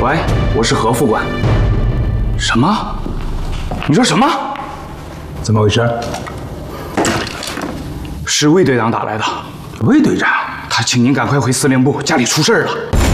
喂，我是何副官。什么？你说什么？ 怎么回事？ 是魏队长打来的。 魏队长， 他请您赶快回司令部，家里出事了。